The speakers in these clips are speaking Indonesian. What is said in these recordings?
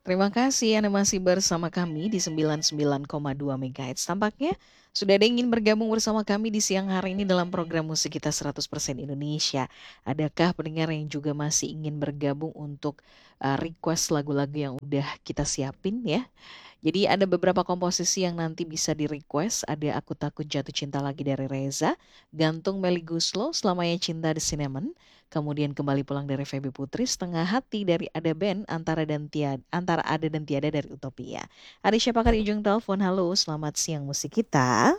Terima kasih Anda masih bersama kami di 99,2 MHz. Tampaknya sudah ada yang ingin bergabung bersama kami di siang hari ini dalam program Musik Kita 100% Indonesia. Adakah pendengar yang juga masih ingin bergabung untuk request lagu-lagu yang udah kita siapin ya? Jadi ada beberapa komposisi yang nanti bisa di-request. Ada Aku Takut Jatuh Cinta Lagi dari Reza, Gantung Melly Guslo, Selamanya Cinta The Cinnamon, kemudian Kembali Pulang dari Feby Putri, Setengah Hati dari Ada Band, Antara Ada dan Tiada dari Utopia. Ada siapakah di ujung telepon? Halo, selamat siang musik kita.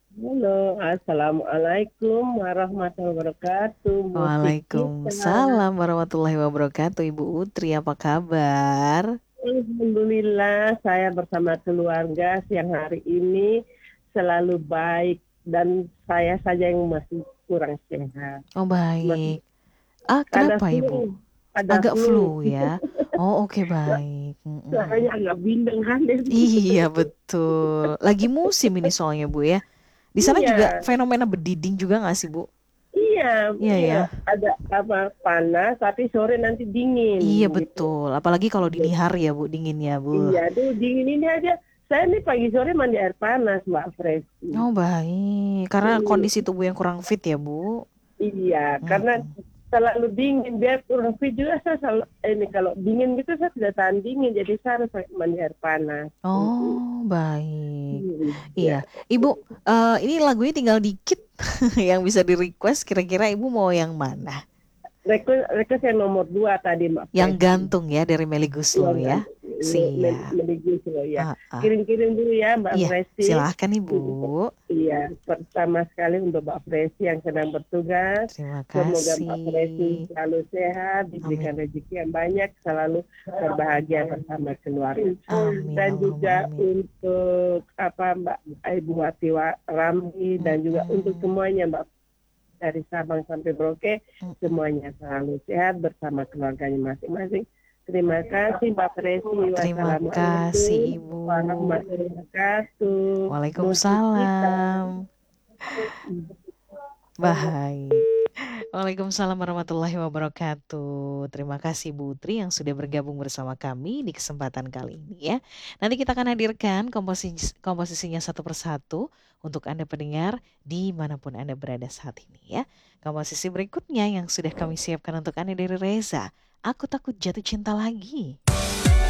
Halo, Assalamualaikum warahmatullahi wabarakatuh. Musik kita. Waalaikumsalam warahmatullahi wabarakatuh. Ibu Utri, apa kabar? Alhamdulillah, saya bersama keluarga siang hari ini selalu baik dan saya saja yang masih kurang sehat. Oh Masih baik. ada Kenapa Ibu? flu, ada Agak flu. flu ya. Oh oke baik. Suaranya agak bindeng kan. Iya betul. Lagi musim ini soalnya Bu ya. Di sana juga Iya, fenomena berdiding juga nggak sih Bu? iya, Iya iya. ya. Ada apa panas tapi sore nanti dingin Iya gitu. betul. Apalagi kalau dini hari ya Bu, dinginnya Bu. Iya, tuh dingin ini aja. Saya nih pagi sore mandi air panas, Mbak Fresi. Oh baik. Karena Iya, kondisi tubuh yang kurang fit ya Bu. iya, karena Mm-mm. terlalu dingin. Biar kurang fit juga saya selalu, ini kalau dingin gitu saya tidak tahan dingin, jadi saya harus pakai mandi air panas. Oh baik. Iya. Ya. Ibu, ini lagunya tinggal dikit yang bisa di request. Kira-kira Ibu mau yang mana? Request yang nomor 2 tadi, Mbak Yang Fresi. gantung ya dari Melly Guslo Yang ya. Siap. menuju ya. Ah, ah. Kirim-kirim dulu ya Mbak Iya, Fresi. silahkan Ibu. Iya, pertama sekali untuk Mbak Fresi yang sedang bertugas. Terima Semoga Mbak Fresi kasih. selalu sehat, Amin. diberikan rezeki yang banyak, selalu berbahagia bersama keluarga. Amin. Dan Allahumma juga amin. untuk Mbak Ibu Wati Ramli dan juga untuk Mm-mm. semuanya Mbak dari Sabang sampai Merauke, Mm-mm. semuanya selalu sehat bersama keluarganya masing-masing. Terima kasih Mbak Fresi. Terima kasih Wassalamualaikum Ibu. warahmatullahi wabarakatuh. Musik kita. Waalaikumsalam. Baik. Waalaikumsalam warahmatullahi wabarakatuh. Terima kasih Bu Tri yang sudah bergabung bersama kami di kesempatan kali ini ya. Nanti kita akan hadirkan komposisinya satu persatu untuk Anda pendengar dimanapun Anda berada saat ini ya. Komposisi berikutnya yang sudah kami siapkan untuk Anda dari Reza. Aku takut jatuh cinta lagi.